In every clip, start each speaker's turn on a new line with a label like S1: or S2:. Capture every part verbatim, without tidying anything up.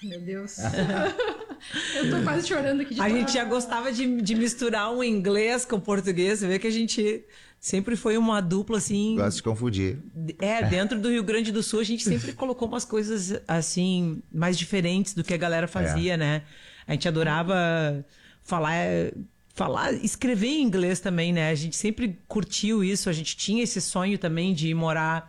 S1: Meu Deus. Eu tô quase chorando aqui de
S2: A
S1: dor.
S2: gente já gostava de, de misturar um inglês com o português. Você vê que a gente sempre foi uma dupla assim.
S3: Gosto de confundir.
S2: É, dentro do Rio Grande do Sul a gente sempre colocou umas coisas assim, mais diferentes do que a galera fazia,
S3: É.
S2: né? A gente adorava falar, falar, escrever em inglês também, né? A gente sempre curtiu isso, a gente tinha esse sonho também de ir morar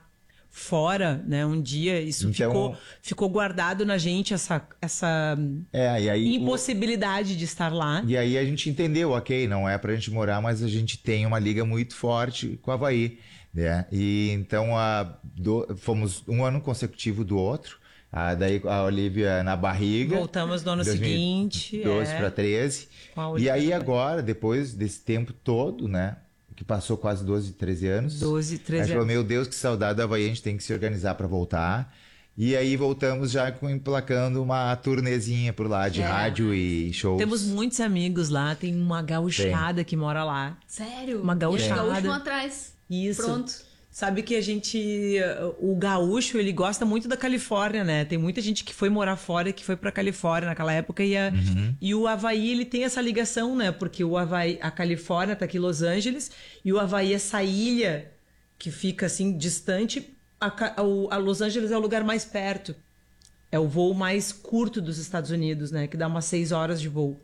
S2: fora, né? Um dia isso
S3: Então-
S2: ficou, ficou guardado na gente, essa, essa
S3: É, e aí...
S2: impossibilidade de estar lá.
S3: E aí a gente entendeu, ok, não é pra gente morar, mas a gente tem uma liga muito forte com o Havaí, né? E então a, do, fomos um ano consecutivo do outro, a, daí a Olivia na barriga.
S2: Voltamos no ano seguinte.
S3: doze
S2: é.
S3: para treze.
S2: Com a
S3: E
S2: Olivia
S3: aí
S2: na
S3: agora, depois desse tempo todo, né? Que passou quase doze, treze anos.
S2: doze,
S3: A
S2: treze
S3: gente falou,
S2: anos.
S3: meu Deus, que saudade da Havaí, a gente tem que se organizar para voltar. E aí voltamos já com, emplacando uma turnezinha por lá de
S1: É.
S3: rádio e shows.
S2: Temos muitos amigos lá, tem uma gauchada que mora lá.
S1: Sério?
S2: Uma
S1: E esse
S2: gauchada.
S1: gaúcho vão atrás.
S2: Isso.
S1: Pronto.
S2: Sabe que a gente, o gaúcho, ele gosta muito da Califórnia, né? Tem muita gente que foi morar fora, que foi pra Califórnia naquela época e, a,
S3: Uhum.
S2: e o Havaí, ele tem essa ligação, né? Porque o Havaí, a Califórnia tá aqui em Los Angeles e o Havaí, essa ilha que fica assim distante, a, Ca- o- a Los Angeles é o lugar mais perto. É o voo mais curto dos Estados Unidos, né? Que dá umas seis horas de voo.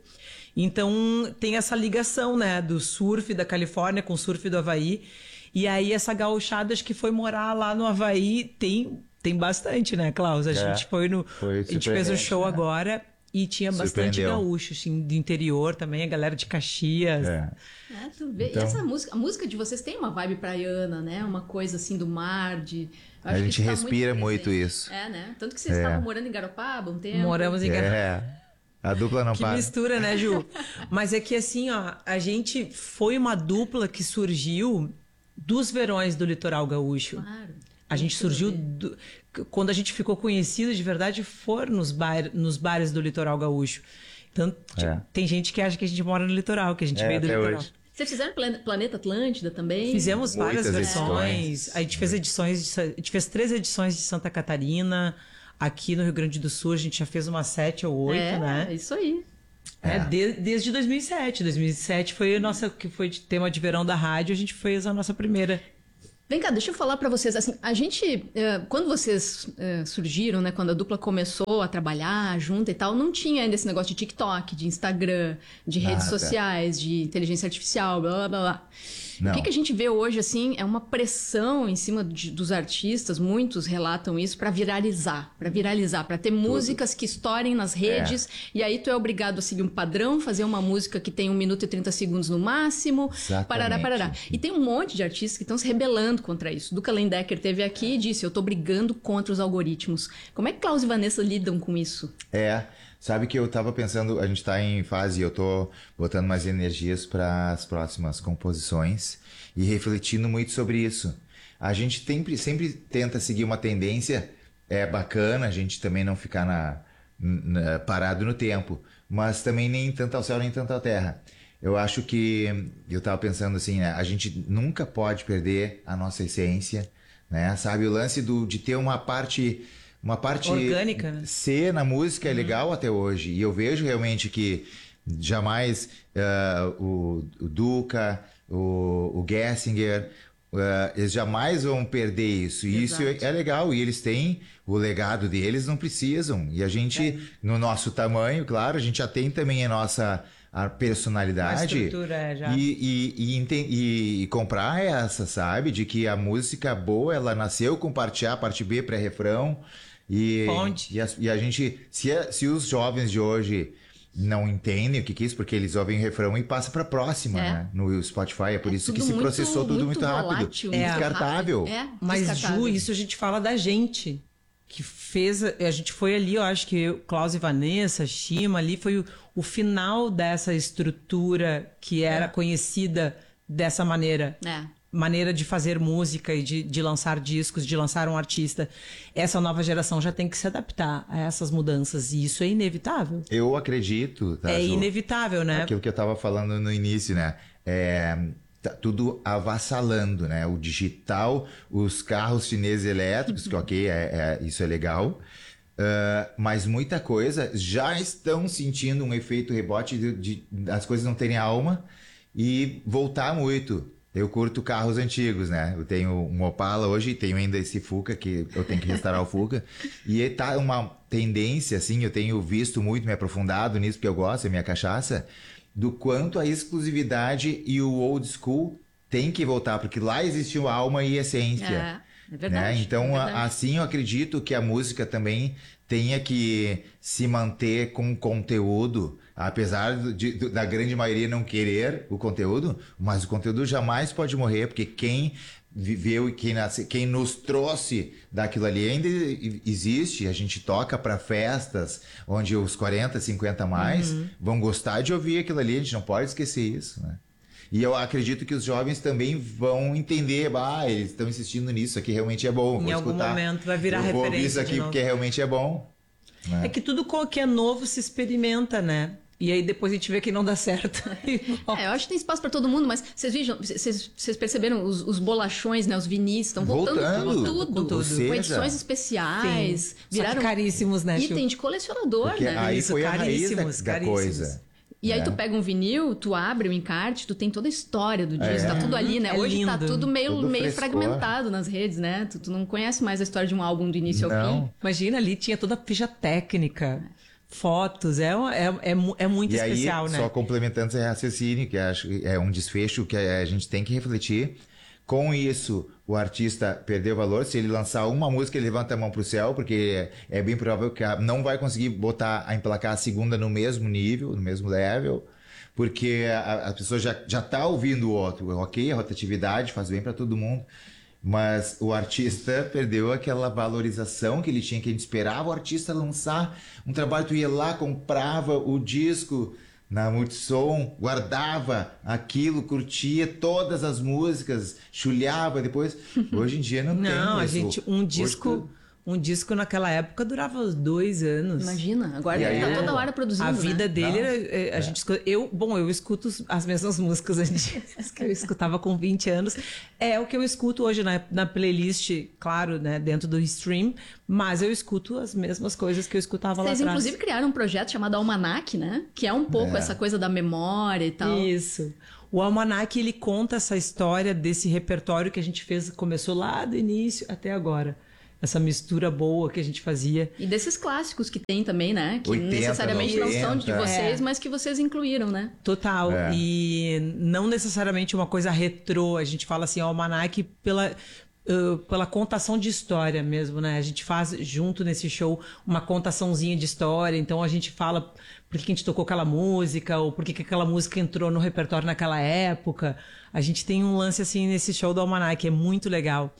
S2: Então, tem essa ligação, né? Do surf da Califórnia com o surf do Havaí. E aí, essa gauchada, acho que foi morar lá no Havaí. Tem, tem bastante, né, Klaus? A
S3: É,
S2: gente foi no...
S3: foi
S2: a gente fez um
S3: surpreendente,
S2: show
S3: né?
S2: agora e tinha bastante
S3: Surpreendeu.
S2: gaúcho, assim, do interior também. A galera de Caxias.
S3: É.
S1: É, tu vê.
S3: Então-
S1: E essa música, a música de vocês tem uma vibe praiana, né? Uma coisa assim do mar, de... eu
S3: A
S1: acho que
S3: gente
S1: isso tá
S3: respira muito
S1: presente.
S3: isso.
S1: É, né? Tanto que vocês
S3: É.
S1: estavam morando em Garopaba um tempo.
S2: Moramos em Garopaba.
S3: É. A dupla não
S2: Que
S3: para.
S2: mistura, né, Ju? Mas é que assim, ó, a gente foi uma dupla que surgiu dos verões do litoral gaúcho.
S1: Claro.
S2: A gente
S1: Tudo
S2: surgiu...
S1: a ver.
S2: do- quando a gente ficou conhecido de verdade, foram nos, bar, nos bares do litoral gaúcho. Então,
S3: É.
S2: tem gente que acha que a gente mora no litoral, que a gente
S3: É,
S2: veio do
S3: até
S2: litoral.
S3: hoje.
S1: Vocês fizeram Plan- Planeta Atlântida também?
S2: Fizemos várias
S3: Muitas
S2: versões.
S3: edições.
S2: A gente fez edições, de, Sa- a gente fez três edições de Santa Catarina. Aqui no Rio Grande do Sul a gente já fez umas sete ou oito,
S1: é,
S2: né?
S1: É isso aí.
S2: É,
S3: É.
S2: de- desde dois mil e sete. dois mil e sete foi a nossa, que foi de tema de verão da rádio, a gente fez a nossa primeira.
S1: Vem cá, deixa eu falar pra vocês, assim, a gente, eh, quando vocês eh, surgiram, né, quando a dupla começou a trabalhar junto e tal, não tinha ainda esse negócio de TikTok, de Instagram, de redes
S3: Nada.
S1: sociais, de inteligência artificial, blá, blá, blá, blá.
S3: Não.
S1: O que, que a gente vê hoje, assim, é uma pressão em cima de- dos artistas, muitos relatam isso, pra viralizar, pra viralizar, pra ter músicas que estourem nas redes, e aí tu é obrigado a seguir um padrão, fazer uma música que tem um minuto e trinta segundos no máximo,
S3: Exatamente.
S1: parará, parará. E tem um monte de artistas que estão se rebelando contra isso. Duca Lendecker teve aqui e disse, eu tô brigando contra os algoritmos. Como é que Klaus e Vanessa lidam com isso?
S3: É, sabe que eu tava pensando, a gente tá em fase, eu tô botando mais energias para as próximas composições e refletindo muito sobre isso. A gente sempre, sempre tenta seguir uma tendência, é bacana a gente também não ficar na, na- parado no tempo, mas também nem tanto ao céu nem tanto à terra. Eu acho que, eu tava pensando assim, né, a gente nunca pode perder a nossa essência, né, sabe, o lance do, de ter uma parte... Uma parte
S2: Orgânica, né?
S3: ser na música é legal até hoje. E eu vejo realmente que jamais ah, o, o Duca, o, o Gessinger, ah, eles jamais vão perder isso. E isso
S1: Exato.
S3: é, é legal. E eles têm o legado deles, não precisam. E a gente, no nosso tamanho, claro, a gente já tem também a nossa a personalidade.
S2: A estrutura, é, já.
S3: E, e, e, enten- e- e comprar essa, sabe? De que a música boa, ela nasceu com parte A, parte B, pré-refrão. E,
S2: Ponte.
S3: e, a, e a gente, se, a- se os jovens de hoje não entendem o que, que é isso, porque eles ouvem o refrão e passam para próxima,
S1: É.
S3: né? No Spotify, é por
S1: É
S3: isso
S1: tudo
S3: que se
S1: muito-
S3: processou tudo muito,
S1: muito
S3: rápido.
S1: volátil,
S3: É.
S1: muito
S3: Descartável.
S1: rápido. É,
S2: Mas,
S1: descartável.
S2: Ju, isso a gente fala da gente. Que fez. A a gente foi ali, eu acho que eu, Klaus e Vanessa, Shima, ali foi o, o final dessa estrutura que era conhecida dessa maneira.
S1: É.
S2: Maneira de fazer música e de, de lançar discos, de lançar um artista. Essa nova geração já tem que se adaptar a essas mudanças. E isso é inevitável.
S3: Eu acredito, tá,
S2: é
S3: Ju?
S2: inevitável, né?
S3: Aquilo que eu tava falando no início, né? É, tá tudo avassalando, né? O digital, os carros chineses elétricos, que ok, é, é- isso é legal. Uh, mas muita coisa já estão sentindo um efeito rebote de, de, de as coisas não terem alma e voltar muito. Eu curto carros antigos, né? Eu tenho um Opala hoje, tenho ainda esse Fuca, que eu tenho que restaurar o Fuca. E tá uma tendência, assim, eu tenho visto muito, me aprofundado nisso, porque eu gosto, é minha cachaça, do quanto a exclusividade e o old school tem que voltar, porque lá existiu alma e essência.
S1: É. É verdade.
S3: Né? Então,
S1: é verdade.
S3: A, assim, eu acredito que a música também tenha que se manter com conteúdo, apesar de, de, da grande maioria não querer o conteúdo, mas o conteúdo jamais pode morrer, porque quem viveu e quem, nasce, quem nos trouxe daquilo ali ainda existe. A gente toca para festas onde os quarenta, cinquenta a mais uhum. vão gostar de ouvir aquilo ali, a gente não pode esquecer isso, né? E eu acredito que os jovens também vão entender, ah, eles estão insistindo nisso, aqui realmente é bom.
S2: Em
S3: vou
S2: algum
S3: escutar,
S2: momento vai virar
S3: eu vou
S2: referência.
S3: Ouvir isso aqui porque realmente é bom. Né?
S2: É que tudo que é novo se experimenta, né? E aí depois a gente vê que não dá certo.
S1: É, eu acho que tem espaço para todo mundo, mas vocês vejam, vocês, vocês perceberam os, os bolachões, né? Os vinis estão voltando,
S3: voltando
S1: com tudo,
S2: com, tudo.
S1: com edições especiais.
S2: Sim.
S1: Viraram
S2: Só que caríssimos, né?
S1: Item de colecionador,
S3: porque
S1: né?
S3: Aí
S2: Isso,
S3: foi a raiz da, da
S2: caríssimos.
S3: coisa.
S1: E aí
S3: né?
S1: tu pega um vinil, tu abre o encarte, tu tem toda a história do disco,
S3: É.
S1: tá tudo ali, né?
S2: É
S1: Hoje tá
S2: lindo.
S1: tudo meio,
S3: Tudo
S1: meio
S3: frescor.
S1: fragmentado nas redes, né? Tu, tu não conhece mais a história de um álbum do início ao
S3: Não.
S1: fim.
S2: Imagina, ali tinha toda a ficha técnica, fotos, é, é, é, é muito
S3: E
S2: especial,
S3: aí,
S2: né?
S3: só complementando esse raciocínio, que acho que é um desfecho que a gente tem que refletir. Com isso, o artista perdeu valor. Se ele lançar uma música, ele levanta a mão pro céu, porque é, é bem provável que a, não vai conseguir botar, a emplacar a segunda no mesmo nível, no mesmo level, porque a, a pessoa já, já tá ouvindo o outro. Ok, a rotatividade faz bem para todo mundo, mas o artista perdeu aquela valorização que ele tinha, que a gente esperava o artista lançar um trabalho, tu ia lá, comprava o disco na Multissom, guardava aquilo, curtia todas as músicas, chulhava depois. Hoje em dia não, tem
S2: Não, a
S3: isso.
S2: gente, um disco,
S3: Hoje,
S2: um disco naquela época durava uns dois anos.
S1: Imagina, agora
S3: E
S1: ele
S3: aí
S1: tá
S3: eu-
S1: toda hora produzindo,
S2: A vida
S1: né?
S2: dele,
S3: Não.
S2: era, é, a
S3: É.
S2: gente escuta, eu, bom, eu escuto as mesmas músicas antigas que eu escutava com vinte anos. É o que eu escuto hoje na, na playlist, claro, né, dentro do stream, mas eu escuto as mesmas coisas que eu escutava lá
S1: Vocês,
S2: atrás.
S1: inclusive, criaram um projeto chamado Almanac, né? Que é um pouco
S3: É.
S1: essa coisa da memória e tal.
S2: Isso. O Almanac, ele conta essa história desse repertório que a gente fez, começou lá do início até agora. Essa mistura boa que a gente fazia.
S1: E desses clássicos que tem também, né? Que
S3: oitenta,
S1: necessariamente não são de
S3: noventa.
S1: vocês,
S2: É.
S1: mas que vocês incluíram, né?
S2: Total.
S3: É.
S2: E não necessariamente uma coisa retrô. A gente fala assim, Almanac pela, uh, pela contação de história mesmo, né? A gente faz junto nesse show uma contaçãozinha de história. Então a gente fala por que a gente tocou aquela música, ou por que que aquela música entrou no repertório naquela época. A gente tem um lance assim nesse show do Almanac, é muito legal.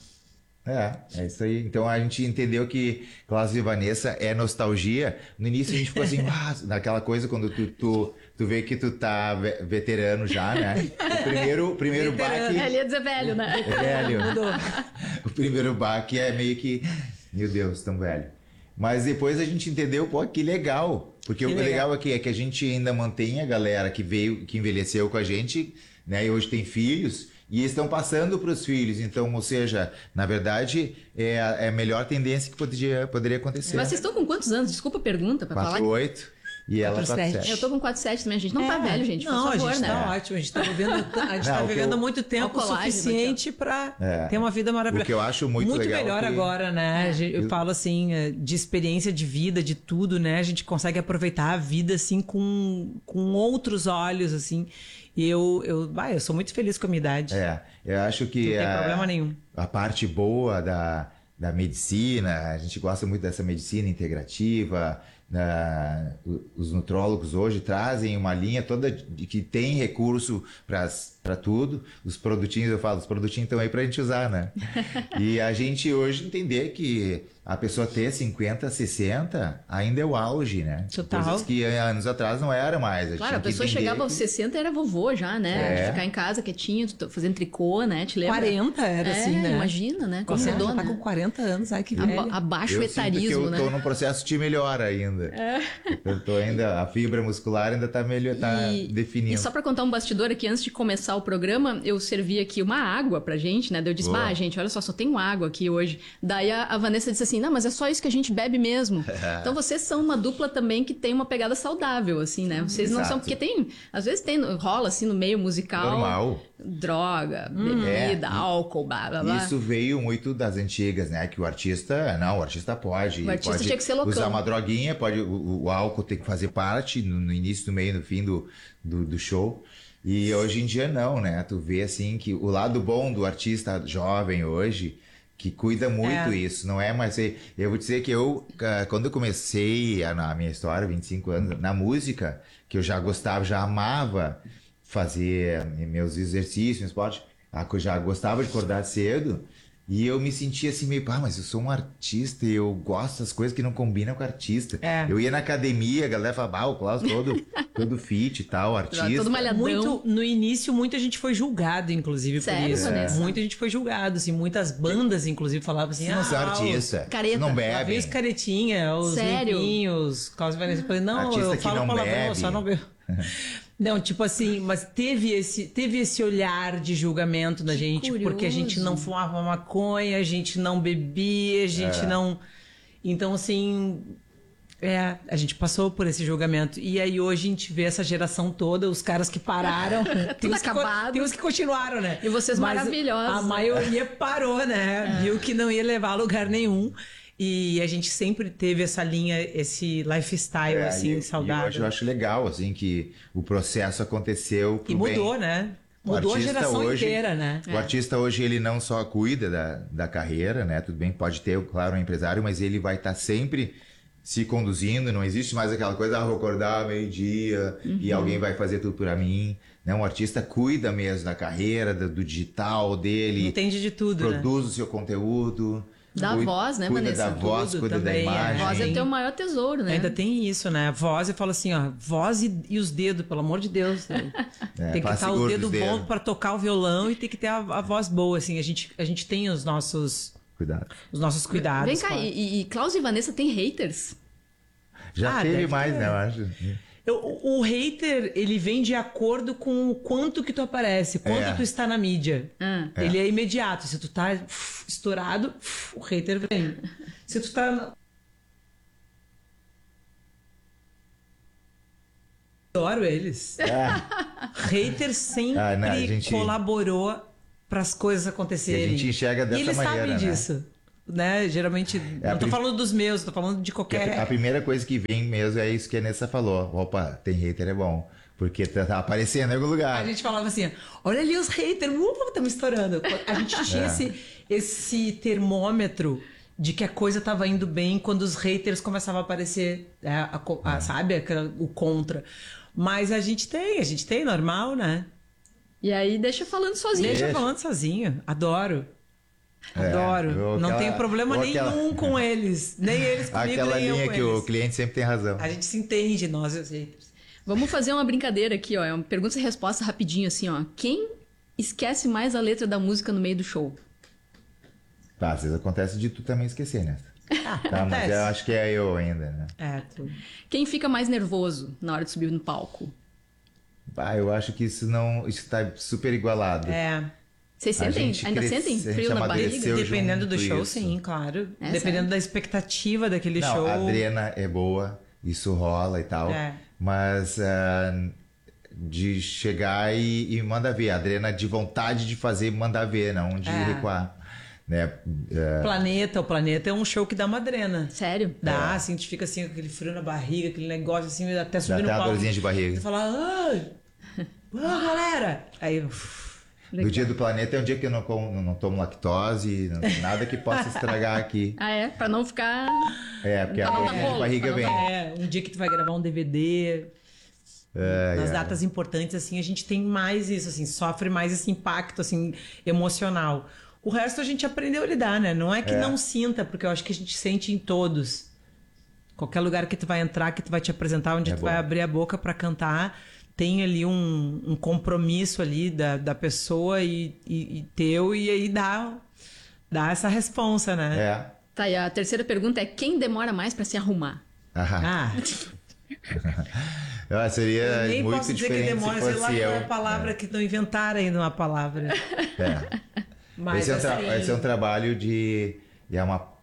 S3: É, é isso aí. Então a gente entendeu que Cláudio e Vanessa é nostalgia. No início a gente ficou assim, ah, naquela coisa quando tu, tu, tu vê que tu tá ve- veterano já, né? O primeiro, o primeiro baque
S1: Ele ia dizer velho, né?
S3: é velho.
S2: Mudou.
S3: O primeiro baque é meio que, meu Deus, tão velho. Mas depois a gente entendeu, pô, que legal. Porque
S2: Que
S3: o
S2: legal.
S3: legal aqui é que a gente ainda mantém a galera que veio, que envelheceu com a gente, né? E hoje tem filhos. E estão passando para os filhos. Então, ou seja, na verdade, é a, é a melhor tendência que poderia, poderia acontecer.
S1: Mas vocês estão com quantos anos? Desculpa a pergunta pra falar.
S3: quatro oito e ela
S2: quatro
S3: quatro
S2: sete.
S3: sete.
S1: Eu tô com quatro sete também, a gente não tá
S2: É.
S1: velho, gente.
S2: Não,
S1: por favor,
S2: a gente
S1: né?
S2: tá ótimo. A gente tá vivendo, a gente
S3: Não,
S2: tá
S3: o que
S2: vivendo
S3: eu-
S2: muito tempo
S1: Ao colágeno
S2: suficiente para
S3: É.
S2: ter uma vida maravilhosa.
S3: O que eu acho muito legal
S2: melhor
S3: que-
S2: agora, né? A gente- Eu falo assim, é, de experiência de vida, de tudo, né? A gente consegue aproveitar a vida assim com, com outros olhos, assim. E eu, eu, bah, eu sou muito feliz com a minha idade.
S3: É, eu acho que
S2: Não tem
S3: a,
S2: problema nenhum.
S3: a parte boa da, da medicina, a gente gosta muito dessa medicina integrativa, né? O- os nutrólogos hoje trazem uma linha toda de que tem recurso para tudo. Os produtinhos, eu falo, os produtinhos estão aí para a gente usar, né? E a gente hoje entender que a pessoa ter cinquenta, sessenta ainda é o auge, né?
S2: Total.
S3: Coisas que anos atrás não era mais. gente
S1: Claro, a
S3: tinha que
S1: pessoa
S3: entender
S1: chegava aos
S3: que-
S1: sessenta e era vovô já, né?
S3: É.
S1: De ficar em casa quietinho, t- fazendo tricô, né? Te lembra?
S2: quarenta era
S1: É,
S2: assim, né?
S1: imagina, né? Como
S2: Você
S1: mudou,
S2: já tá
S1: né?
S2: com quarenta anos, ai que
S1: Aba-
S2: velho.
S1: Abaixo o
S3: Eu sinto que
S1: etarismo,
S3: eu
S1: né?
S3: tô num processo de melhora ainda. Eu tô ainda, a fibra muscular ainda tá melhor, tá
S1: E-
S3: definindo.
S1: E só pra contar um bastidor aqui, antes de começar o programa, eu servi aqui uma água pra gente, né? Daí eu disse,
S3: Boa.
S1: bah, gente, olha só, só tenho água aqui hoje. Daí a, a Vanessa disse assim, não, mas é só isso que a gente bebe mesmo. Então vocês são uma dupla também que tem uma pegada saudável, assim, né? Vocês não
S3: Exato.
S1: são, porque tem, às vezes tem, rola assim no meio musical.
S3: Normal.
S1: Droga, bebida,
S3: É,
S1: álcool, blá, blá, blá.
S3: Isso veio muito das antigas, né? Que o artista, não, o artista pode.
S1: O artista
S3: pode
S1: tinha que ser loucão.
S3: usar uma droguinha, pode, o, o álcool tem que fazer parte no, no início, no meio, no fim do, do, do show. E hoje em dia não, né? Tu vê assim que o lado bom do artista jovem hoje, que cuida muito
S2: É.
S3: isso, não é mais. Eu vou dizer que eu, ah, quando eu comecei a, na minha história, vinte e cinco anos, na música, que eu já gostava, já amava fazer meus exercícios, meu esporte, ah, que eu já gostava de acordar cedo. E eu me sentia assim meio, pá, mas eu sou um artista e eu gosto das coisas que não combinam com artista.
S2: É.
S3: Eu ia na academia, a galera falava, ah, o Klaus todo, todo fit e tal, artista.
S1: Todo malhadão.
S2: Muito, no início, muita gente foi julgado, inclusive,
S1: Sério,
S2: por isso.
S1: Vanessa?
S2: Muita gente foi julgado, assim. Muitas bandas, inclusive, falavam assim...
S3: Você não
S2: ah,
S3: sou artista,
S1: careta.
S3: você não
S2: Lá vem
S3: bebe.
S2: os caretinha, os
S1: Sério?
S2: limpinhos, Klaus Vanessa. Eu falei, não,
S3: Artista
S2: eu
S3: que
S2: falo
S3: não
S2: palavrão, eu
S3: bebe.
S2: só não bebo. Não, tipo assim, mas teve esse, teve esse olhar de julgamento na
S1: Que
S2: gente, porque a gente
S1: curioso.
S2: não fumava maconha, a gente não bebia, a gente não... Então, assim... É, a gente passou por esse julgamento. E aí hoje a gente vê essa geração toda, os caras que pararam. tem,
S1: Tudo
S2: os que, co-
S1: acabado.
S2: tem os que continuaram, né?
S1: E vocês
S2: Mas
S1: maravilhosos.
S2: A maioria parou, né? Viu que não ia levar a lugar nenhum. E a gente sempre teve essa linha, esse lifestyle,
S3: É,
S2: assim,
S3: e- e
S2: saudável.
S3: hoje eu acho legal, assim, que o processo aconteceu pro
S2: E mudou,
S3: bem.
S2: né?
S3: O
S2: Mudou a
S3: artista
S2: geração
S3: hoje-
S2: inteira, né?
S3: O artista hoje, ele não só cuida da, da carreira, né? Tudo bem, pode ter, claro, um empresário, mas ele vai estar sempre se conduzindo. Não existe mais aquela coisa, ah, vou acordar meio-dia e alguém vai fazer tudo pra mim. Não, o artista cuida mesmo da carreira, do, do digital dele.
S2: Entende de tudo, né?
S3: Produz o seu conteúdo.
S1: Da
S3: cuida-
S1: voz, né,
S3: cuida
S1: Vanessa?
S3: da voz,
S2: Tudo
S3: cuida da
S2: também, é.
S3: imagem.
S1: Voz é teu maior tesouro, né?
S2: Ainda tem isso, né? A voz, eu falo assim, ó, voz e, e os dedos, pelo amor de Deus. Né?
S3: É,
S2: tem que
S3: faz
S2: estar o
S3: seguro
S2: dedo
S3: dos
S2: bom
S3: dedos.
S2: para tocar o violão e tem que ter a, a voz boa, assim. A gente, a gente tem os nossos,
S3: Cuidado.
S2: os nossos cuidados.
S1: Vem cá,
S2: claro.
S1: e, e Klaus e Vanessa tem haters?
S3: Já
S2: Ah,
S3: teve
S2: deve
S3: mais,
S2: ter.
S3: né, eu acho.
S2: Eu- o, o hater, ele vem de acordo com o quanto que tu aparece, quanto
S3: É.
S2: tu está na mídia.
S1: Ah.
S2: Ele é imediato. Se tu tá uf, estourado, uf, o hater vem. Se tu tá... na- Adoro eles. Hater sempre
S3: Ah, não, a gente-
S2: colaborou para as coisas acontecerem.
S3: E a gente enxerga dessa
S2: E eles
S3: maneira,
S2: sabem
S3: né?
S2: disso. Né? Geralmente,
S3: É a
S2: não tô
S3: prim-
S2: falando dos meus, tô falando de
S3: E
S2: qualquer...
S3: A, a primeira coisa que vem mesmo é isso que a Nessa falou. Opa, tem hater, é bom. Porque tá, tá aparecendo em algum lugar.
S2: A gente falava assim, olha ali os haters, uh, estamos estourando. A gente tinha
S3: É.
S2: esse, esse termômetro de que a coisa estava indo bem quando os haters começavam a aparecer, é, a co- a- sabe, aquela- o contra. Mas a gente tem, a gente tem, normal, né?
S1: E aí deixa falando sozinho.
S2: Deixa
S3: Deixa.
S2: falando sozinho, adoro.
S3: É,
S2: Adoro.
S3: ou
S2: Não
S3: aquela-
S2: tenho problema
S3: ou
S2: nenhum
S3: aquela-
S2: com eles. Nem eles comigo,
S3: Aquela
S2: nem eu
S3: linha
S2: com
S3: que
S2: eles.
S3: o cliente sempre tem razão.
S2: A gente se entende, nós e os haters.
S1: Vamos fazer uma brincadeira aqui, ó. É uma pergunta e resposta rapidinho, assim, ó. Quem esquece mais a letra da música no meio do show?
S3: Tá, às vezes acontece de tu também esquecer, né?
S2: Ah,
S3: Tá, mas
S2: acontece.
S3: eu acho que é eu ainda, né?
S2: É, tu...
S1: Quem fica mais nervoso na hora de subir no palco?
S3: Ah, eu acho que isso não. Isso tá super igualado.
S2: é.
S1: Vocês
S3: A
S1: sentem?
S3: gente
S1: Ainda
S3: cresce-
S1: sentem
S3: a gente
S1: frio na barriga?
S3: amadureceu.
S2: Dependendo do
S3: junto
S2: show,
S3: isso.
S2: sim, claro.
S1: É,
S2: Dependendo
S1: sério?
S2: da expectativa daquele
S3: Não,
S2: show.
S3: a Adrena é boa, isso rola e tal.
S2: É.
S3: Mas ah, de chegar e, e mandar ver. A Adrena de vontade de fazer, mandar ver, não de
S2: É.
S3: recuar. Né? É,
S2: Planeta, o Planeta é um show que dá uma drena.
S1: Sério?
S2: Dá, assim, a gente fica assim, com aquele frio na barriga, aquele negócio assim, até
S3: dá
S2: subir
S3: até
S2: no
S3: uma
S2: palco.
S3: dorzinha de barriga.
S2: Você fala, ai, ah, galera! Aí, uf,
S3: No dia do planeta é um dia que eu não, como, não tomo lactose, não tem nada que possa estragar aqui.
S1: Ah, é? Pra não ficar...
S3: É, porque a
S1: Não,
S3: dorzinha
S1: não,
S3: de barriga
S1: não,
S3: vem.
S1: não.
S2: é, um dia que tu vai gravar um D V D.
S3: É,
S2: Nas
S3: é.
S2: datas importantes, assim, a gente tem mais isso, assim, sofre mais esse impacto, assim, emocional. O resto a gente aprendeu a lidar, né? Não é que
S3: É.
S2: não sinta, porque eu acho que a gente sente em todos. Qualquer lugar que tu vai entrar, que tu vai te apresentar, onde
S3: É
S2: tu
S3: bom.
S2: vai abrir a boca pra cantar, tem ali um, um compromisso ali da, da pessoa e, e, e teu, e aí dá, dá essa responsa, né?
S3: É.
S1: Tá, e a terceira pergunta é quem demora mais pra se arrumar?
S3: Ah,
S2: Ah,
S3: ah, seria
S2: eu nem
S3: muito
S2: posso dizer que
S3: diferente
S2: demora,
S3: se
S2: sei
S3: fosse
S2: lá qual
S3: eu.
S2: é a palavra que não inventaram ainda uma palavra.
S3: É.
S2: Mas
S3: esse, é um tra-
S2: assim,
S3: esse é um trabalho de... É uma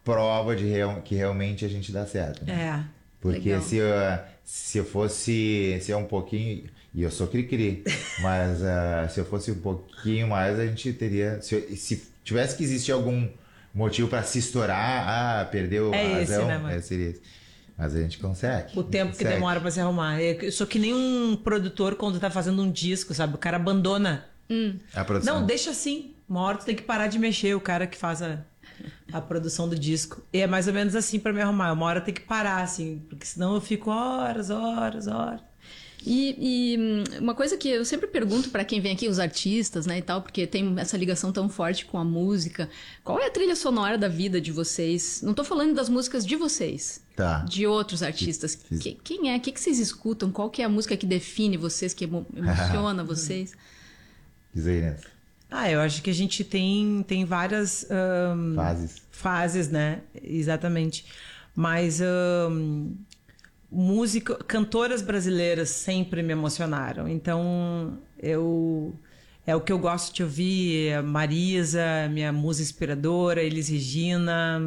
S3: prova de real, que realmente a gente dá certo. Né?
S2: É.
S3: Porque
S1: Legal.
S3: se eu, se eu fosse se é um pouquinho, e eu sou cri-cri, mas uh, se eu fosse um pouquinho mais, a gente teria. Se, eu, se tivesse que existir algum motivo para se estourar, ah, perdeu
S2: É
S3: a
S2: esse,
S3: razão,
S2: né, mano?
S3: é, seria esse. Mas a gente consegue.
S2: O tempo que
S3: consegue.
S2: demora pra se arrumar. Eu sou que nem um produtor quando tá fazendo um disco, sabe? O cara abandona.
S3: A produção.
S2: Não, deixa assim. Uma hora tu tem que parar de mexer, o cara que faz a, a produção do disco. E é mais ou menos assim pra me arrumar. Uma hora eu tenho que parar, assim, porque senão eu fico horas, horas, horas.
S1: E, e hum, uma coisa que eu sempre pergunto pra quem vem aqui, os artistas, né, e tal, porque tem essa ligação tão forte com a música. Qual é a trilha sonora da vida de vocês? Não tô falando das músicas de vocês,
S3: Tá.
S1: de outros artistas.
S3: Que-
S1: Que- quem é? O que, que vocês escutam? Qual que é a música que define vocês, que emo- emociona vocês?
S3: Diz aí, né?
S2: Ah, eu acho que a gente tem, tem várias ahn,
S3: Fases.
S2: fases, né? Exatamente. Mas ahn, música, cantoras brasileiras sempre me emocionaram. Então, eu é o que eu gosto de ouvir, a Marisa, minha musa inspiradora, Elis Regina,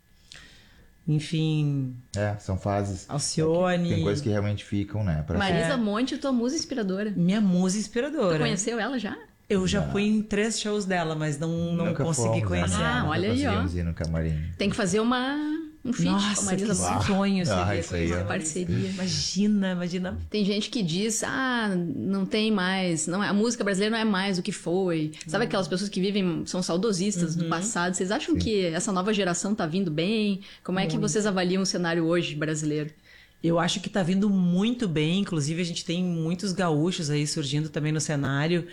S2: enfim,
S3: É, são fases.
S2: Alcione.
S3: Tem coisas que realmente ficam, né? Pra
S1: Marisa
S2: É.
S1: Monte, tua musa inspiradora.
S2: Minha musa
S1: Tu
S2: inspiradora.
S1: conheceu ela já?
S2: Eu já fui em três shows dela, mas não, não
S3: Nunca
S2: consegui
S3: fomos, né?
S2: conhecer.
S1: Ah,
S3: Nunca
S1: olha aí, ó.
S3: conseguimos ir no camarim.
S1: Tem que fazer uma, um feat com a
S2: Nossa,
S1: Marisa
S2: que
S1: Monte.
S2: sonho seria
S3: Ah, isso aí,
S2: conhecer
S3: ó.
S2: a
S1: Parceria.
S2: Imagina, imagina.
S1: Tem gente que diz, ah, não tem mais, não é, a música brasileira não é mais o que foi. Sabe aquelas pessoas que vivem, são saudosistas do passado? Vocês acham que essa nova geração tá vindo bem? Como é que vocês avaliam o cenário hoje brasileiro?
S2: Eu acho que tá vindo muito bem. Inclusive, a gente tem muitos gaúchos aí surgindo também no cenário.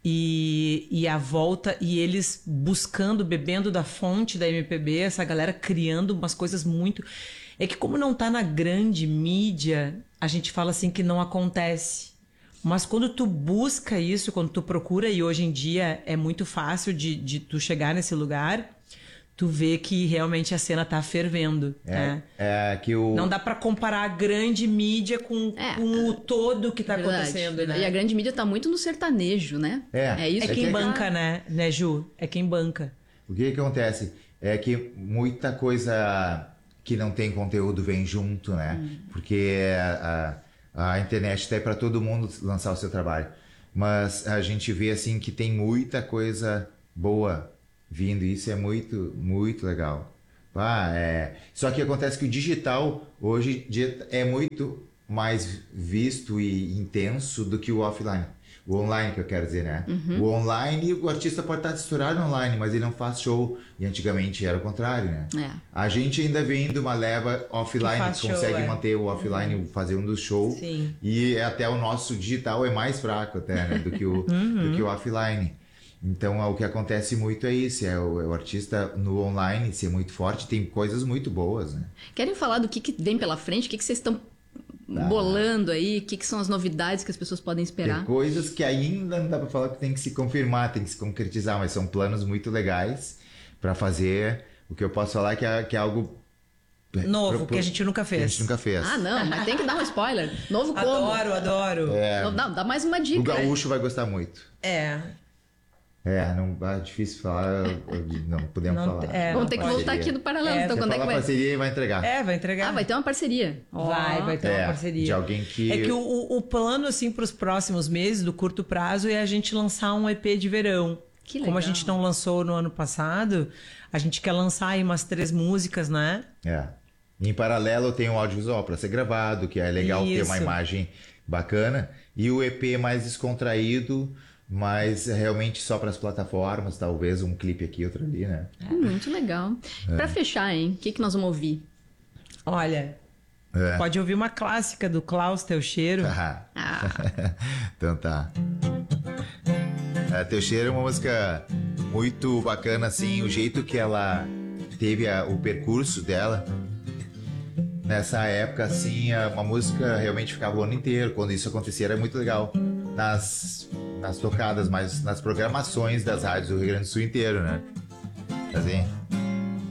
S2: E, e a volta, e eles buscando, bebendo da fonte da M P B, essa galera criando umas coisas muito. É que, como não tá na grande mídia, a gente fala assim que não acontece. Mas quando tu busca isso, quando tu procura, e hoje em dia é muito fácil de, de tu chegar nesse lugar, tu vê que realmente a cena tá fervendo.
S3: É,
S2: né?
S3: é que o.
S2: Não dá pra comparar a grande mídia com,
S1: É,
S2: com o todo que tá
S1: Verdade.
S2: acontecendo, né?
S1: E a grande mídia tá muito no sertanejo, né?
S3: É.
S1: isso.
S2: É
S3: É
S2: quem
S3: que-
S2: banca, né, né, Ju? É quem banca.
S3: O que que acontece? É que muita coisa que não tem conteúdo vem junto, né? Porque a, a, a internet está aí para todo mundo lançar o seu trabalho. Mas a gente vê assim que tem muita coisa boa vindo, e isso é muito, muito legal. Ah, é... Só que acontece que o digital hoje em dia é muito mais visto e intenso do que o offline. O online, que eu quero dizer, né? O online, o artista pode estar estourado online, mas ele não faz show. E antigamente era o contrário, né?
S1: É.
S3: A gente ainda vem de uma leva
S2: Que
S3: offline,
S2: faz
S3: que consegue
S2: show, é.
S3: manter o offline, fazer um dos shows.
S2: Sim.
S3: E até o nosso digital é mais fraco até, né? Do que o, do que o offline. Então, o que acontece muito é isso, é o, é o artista no online ser muito forte, tem coisas muito boas, né?
S1: Querem falar do que, que vem pela frente? O que, que vocês estão bolando aí? O que, que são as novidades que as pessoas podem
S3: Tem
S1: esperar?
S3: coisas que ainda não dá pra falar que tem que se confirmar, tem que se concretizar, mas são planos muito legais pra fazer. O que eu posso falar é que é, que é algo
S2: Novo,
S3: pro-
S2: que a gente nunca
S3: que a
S2: fez.
S3: gente nunca fez.
S1: Ah, não, mas tem que dar um spoiler. Novo como?
S2: Adoro, adoro.
S3: É,
S1: Não, dá, dá mais uma
S3: o
S1: dica.
S3: gaúcho vai gostar muito.
S2: É.
S3: É, não é difícil falar, eu- eu- não podemos
S2: Não
S3: falar.
S2: te- é,
S1: Vamos
S2: não
S1: ter que
S2: pode.
S1: voltar aqui do paralelo.
S2: É,
S1: então,
S3: Você
S1: quando é que
S3: fala
S1: vai?
S3: parceria e vai entregar.
S2: É, vai entregar.
S1: Ah, vai ter uma parceria.
S2: Vai,
S1: Ó.
S2: vai ter
S3: É,
S2: uma parceria.
S3: de alguém que-
S2: É que o, o- o plano, assim, para os próximos meses, do curto prazo, é a gente lançar um E P de verão.
S1: Que
S2: Como a
S1: legal.
S2: gente não lançou no ano passado, a gente quer lançar aí umas três músicas, né?
S3: É. Em paralelo tem o audiovisual para ser gravado, que é legal ter uma
S2: Isso.
S3: imagem bacana. E o E P mais descontraído, mas realmente só para as plataformas, talvez um clipe aqui, outro ali, né?
S1: Muito legal.
S3: É.
S1: Pra fechar, hein? O que, que nós vamos ouvir?
S2: Olha,
S3: É.
S2: pode ouvir uma clássica do Klaus, Teu Cheiro.
S3: Ah.
S1: Ah,
S3: Então tá. É, Teu Cheiro é uma música muito bacana, assim, o jeito que ela teve a- o percurso dela. Nessa época, assim, a- uma música realmente ficava o ano inteiro. Quando isso acontecia, era muito legal. Nas, nas tocadas, mas nas programações das rádios do Rio Grande do Sul inteiro, né? Assim.